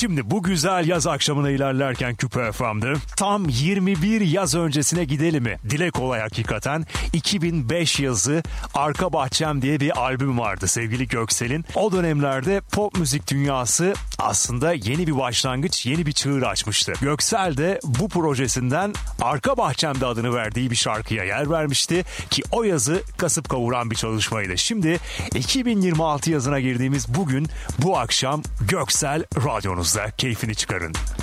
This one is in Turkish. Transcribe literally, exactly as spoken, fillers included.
Şimdi bu güzel yaz akşamına ilerlerken Küpe F M'de tam yirmi bir yaz öncesine gidelim mi? Dile kolay hakikaten. iki bin beş yazı Arka Bahçem diye bir albüm vardı sevgili Göksel'in. O dönemlerde pop müzik dünyası aslında yeni bir başlangıç, yeni bir çığır açmıştı. Göksel de bu projesinden Arka Bahçem'de adını verdiği bir şarkıya yer vermişti ki o yazı kasıp kavuran bir çalışmaydı. Şimdi iki bin yirmi altı yazına girdiğimiz bugün, bu akşam Göksel radyonuzda, keyfini çıkarın.